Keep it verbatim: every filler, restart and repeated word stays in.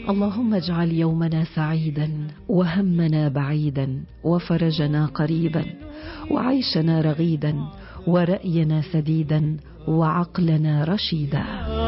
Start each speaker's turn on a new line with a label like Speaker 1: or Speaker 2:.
Speaker 1: اللهم اجعل يومنا سعيدا وهمنا بعيدا وفرجنا قريبا وعيشنا رغيدا ورأينا سديدا وعقلنا رشيدا.